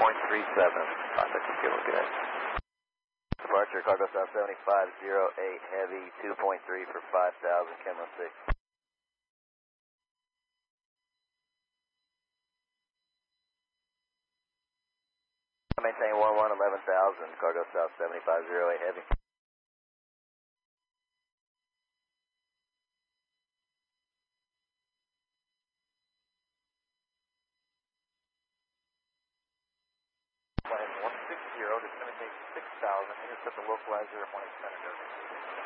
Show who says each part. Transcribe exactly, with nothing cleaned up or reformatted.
Speaker 1: point three seven, contact to Kilo, good. Departure, cargo south seventy-five oh eight, heavy two point three for five thousand, Chem six. Maintain one one, eleven thousand, cargo south seventy-five oh eight, heavy. Plane one six zero, descending six thousand, intercept the localizer at one eight centimeters.